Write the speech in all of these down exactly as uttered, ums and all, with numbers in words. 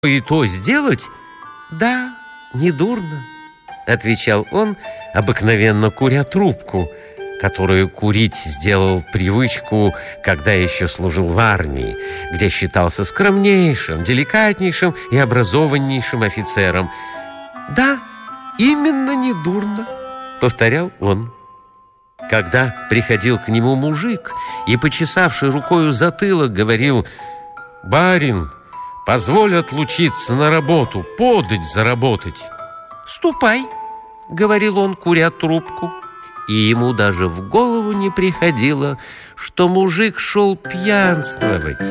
и то сделать? Да, недурно, отвечал он, обыкновенно куря трубку, которую курить сделал привычку, когда еще служил в армии, где считался скромнейшим, деликатнейшим и образованнейшим офицером. Да, именно недурно, повторял он. Когда приходил к нему мужик и, почесавший рукою затылок, говорил: «Барин, позволь отлучиться на работу, подать заработать». «Ступай», — говорил он, куря трубку. И ему даже в голову не приходило, что мужик шел пьянствовать.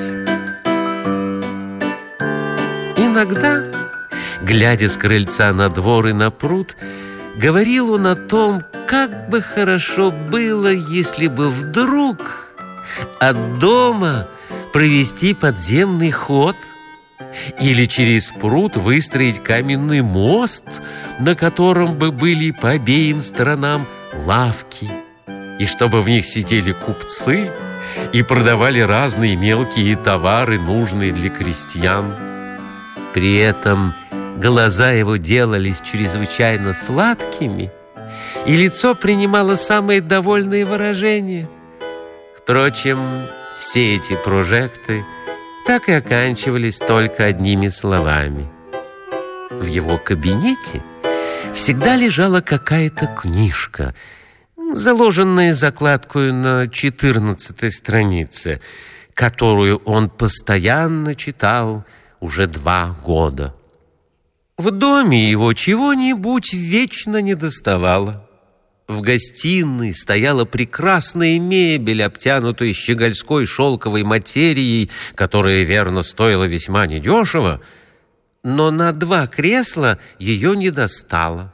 Иногда, глядя с крыльца на двор и на пруд, говорил он о том, как бы хорошо было, если бы вдруг от дома провести подземный ход или через пруд выстроить каменный мост, на котором бы были по обеим сторонам лавки, и чтобы в них сидели купцы и продавали разные мелкие товары, нужные для крестьян. При этом глаза его делались чрезвычайно сладкими, и лицо принимало самые довольные выражения. Впрочем, все эти прожекты так и оканчивались только одними словами. В его кабинете всегда лежала какая-то книжка, заложенная закладкой на четырнадцатой странице, которую он постоянно читал уже два года. В доме его чего-нибудь вечно недоставало. В гостиной стояла прекрасная мебель, обтянутая щегольской шелковой материей, которая, верно, стоила весьма недешево, но на два кресла ее не достало.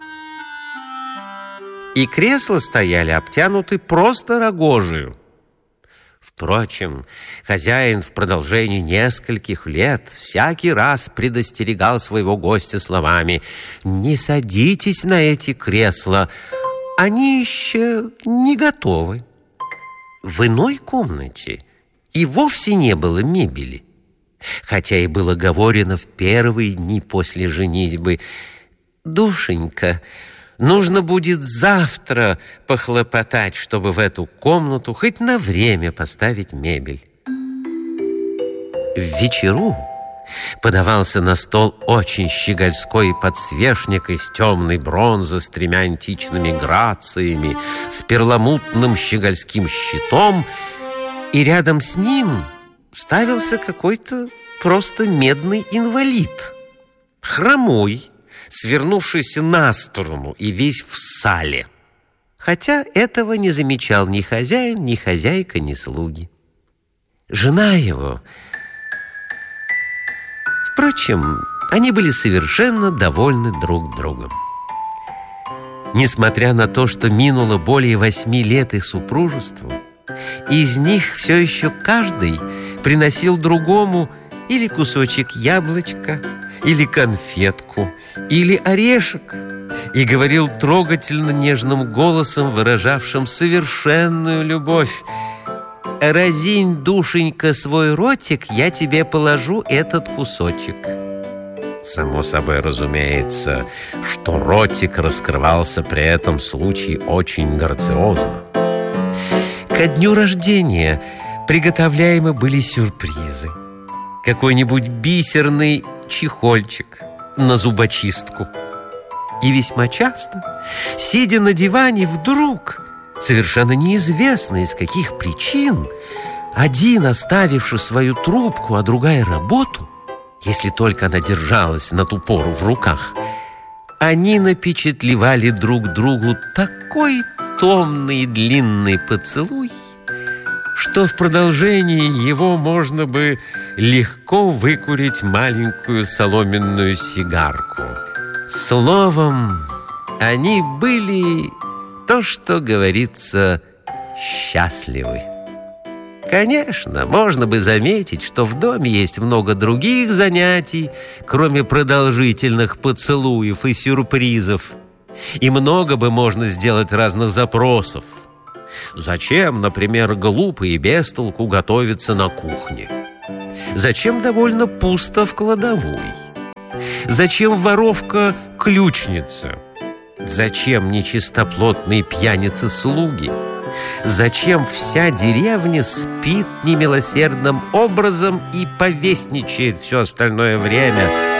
И кресла стояли обтянуты просто рогожею. Впрочем, хозяин в продолжении нескольких лет всякий раз предостерегал своего гостя словами: «Не садитесь на эти кресла, они еще не готовы». В иной комнате и вовсе не было мебели, хотя и было говорено в первые дни после женитьбы: «Душенька, нужно будет завтра похлопотать, чтобы в эту комнату хоть на время поставить мебель». В вечеру подавался на стол очень щегольской подсвечник из темной бронзы с тремя античными грациями, с перламутным щегольским щитом, и рядом с ним ставился какой-то просто медный инвалид, хромой, свернувшийся на сторону и весь в сале. Хотя этого не замечал ни хозяин, ни хозяйка, ни слуги. Жена его... Впрочем, они были совершенно довольны друг другом. Несмотря на то, что минуло более восьми лет их супружеству, из них все еще каждый приносил другому или кусочек яблочка, или конфетку, или орешек, и говорил трогательно нежным голосом, выражавшим совершенную любовь: «Разинь, душенька, свой ротик, я тебе положу этот кусочек». Само собой разумеется, что ротик раскрывался при этом случае очень грациозно. Ко дню рождения приготовляемы были сюрпризы. Какой-нибудь бисерный чехольчик на зубочистку. И весьма часто, сидя на диване, вдруг, совершенно неизвестно из каких причин, один, оставивший свою трубку, а другая работу, если только она держалась на ту пору в руках, они напечатлевали друг другу такой томный и длинный поцелуй, что в продолжении его можно бы легко выкурить маленькую соломенную сигарку. Словом, они были, то, что говорится, счастливы. Конечно, можно бы заметить, что в доме есть много других занятий, кроме продолжительных поцелуев и сюрпризов. И много бы можно сделать разных запросов. Зачем, например, глупо и без толку готовиться на кухне? Зачем довольно пусто в кладовой? Зачем воровка-ключница? Зачем нечистоплотные пьяницы-слуги? Зачем вся деревня спит немилосердным образом и повесничает все остальное время?